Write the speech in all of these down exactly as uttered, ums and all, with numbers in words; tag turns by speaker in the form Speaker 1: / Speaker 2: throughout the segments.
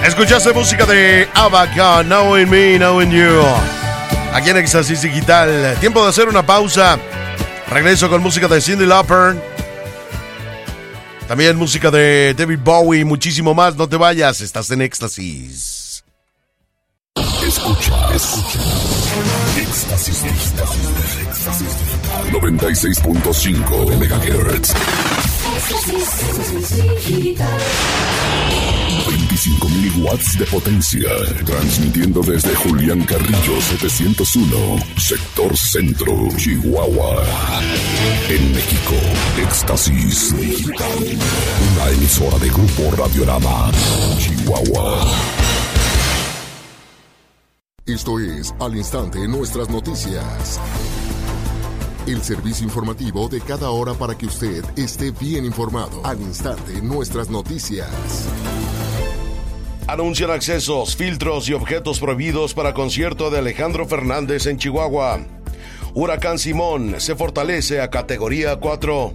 Speaker 1: Escuchaste música de ABBA, Knowing Me, Knowing You. Aquí en Éxtasis Digital. Tiempo de hacer una pausa. Regreso con música de Cyndi Lauper. También música de David Bowie y muchísimo más. No te vayas, estás en Éxtasis.
Speaker 2: Escucha, escucha. Éxtasis Digital. Éxtasis Digital. noventa y seis punto cinco megahertz. veinticinco mil watts de potencia, transmitiendo desde Julián Carrillo setecientos uno, sector centro, Chihuahua. En México, Éxtasis Digital, una emisora de Grupo Radiorama, Chihuahua. Esto es Al Instante Nuestras Noticias. El servicio informativo de cada hora para que usted esté bien informado. Al instante, nuestras noticias.
Speaker 1: Anuncian accesos, filtros y objetos prohibidos para concierto de Alejandro Fernández en Chihuahua. Huracán Simón se fortalece a categoría cuatro.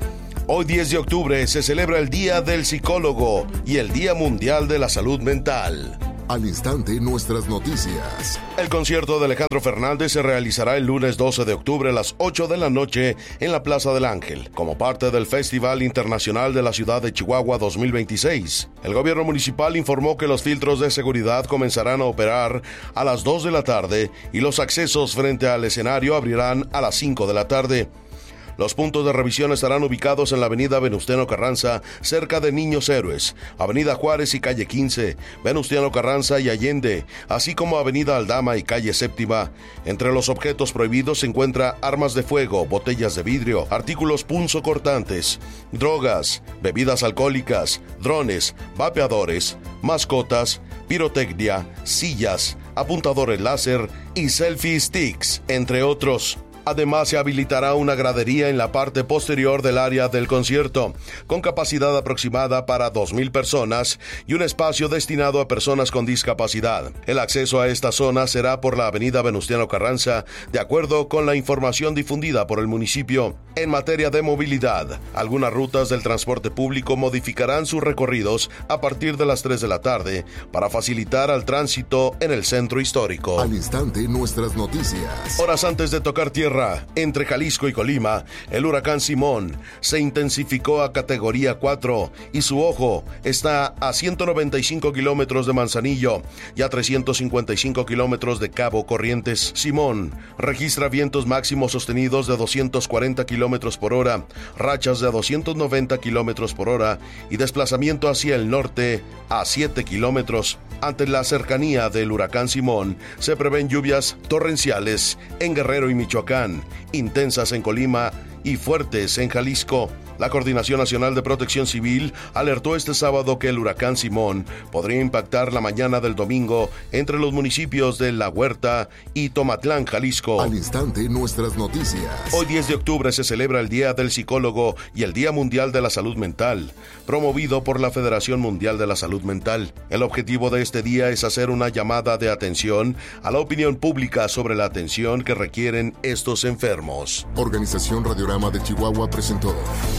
Speaker 1: Hoy diez de octubre se celebra el Día del Psicólogo y el Día Mundial de la Salud Mental.
Speaker 2: Al instante, nuestras noticias.
Speaker 1: El concierto de Alejandro Fernández se realizará el lunes doce de octubre a las ocho de la noche en la Plaza del Ángel, como parte del Festival Internacional de la Ciudad de Chihuahua dos mil veintiséis. El gobierno municipal informó que los filtros de seguridad comenzarán a operar a las dos de la tarde y los accesos frente al escenario abrirán a las cinco de la tarde. Los puntos de revisión estarán ubicados en la avenida Venustiano Carranza, cerca de Niños Héroes, avenida Juárez y calle quince, Venustiano Carranza y Allende, así como avenida Aldama y calle Séptima. Entre los objetos prohibidos se encuentra armas de fuego, botellas de vidrio, artículos punzocortantes, drogas, bebidas alcohólicas, drones, vapeadores, mascotas, pirotecnia, sillas, apuntadores láser y selfie sticks, entre otros. Además, se habilitará una gradería en la parte posterior del área del concierto, con capacidad aproximada para dos mil personas y un espacio destinado a personas con discapacidad. El acceso a esta zona será por la avenida Venustiano Carranza, de acuerdo con la información difundida por el municipio. En materia de movilidad, algunas rutas del transporte público modificarán sus recorridos a partir de las tres de la tarde para facilitar al tránsito en el centro histórico.
Speaker 2: Al instante, nuestras noticias.
Speaker 1: Horas antes de tocar tierra entre Jalisco y Colima, el huracán Simón se intensificó a categoría cuatro y su ojo está a ciento noventa y cinco kilómetros de Manzanillo y a trescientos cincuenta y cinco kilómetros de Cabo Corrientes. Simón registra vientos máximos sostenidos de doscientos cuarenta kilómetros por hora, rachas de doscientos noventa kilómetros por hora y desplazamiento hacia el norte a siete kilómetros. Ante la cercanía del huracán Simón, se prevén lluvias torrenciales en Guerrero y Michoacán, intensas en Colima y fuertes en Jalisco. La Coordinación Nacional de Protección Civil alertó este sábado que el huracán Simón podría impactar la mañana del domingo entre los municipios de La Huerta y Tomatlán, Jalisco.
Speaker 2: Al instante, nuestras noticias.
Speaker 1: Hoy diez de octubre se celebra el Día del Psicólogo y el Día Mundial de la Salud Mental, promovido por la Federación Mundial de la Salud Mental. El objetivo de este día es hacer una llamada de atención a la opinión pública sobre la atención que requieren estos enfermos.
Speaker 2: Organización Radiorama de Chihuahua presentó.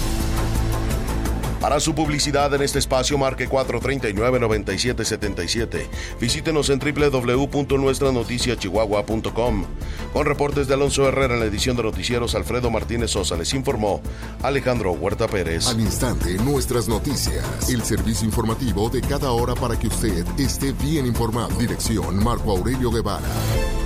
Speaker 1: Para su publicidad en este espacio, marque cuatro tres nueve, nueve siete siete siete. Visítenos en doble u doble u doble u punto nuestra noticia chihuahua punto com. Con reportes de Alonso Herrera en la edición de noticieros, Alfredo Martínez Sosa les informó Alejandro Huerta Pérez.
Speaker 2: Al instante, nuestras noticias. El servicio informativo de cada hora para que usted esté bien informado. Dirección Marco Aurelio Guevara.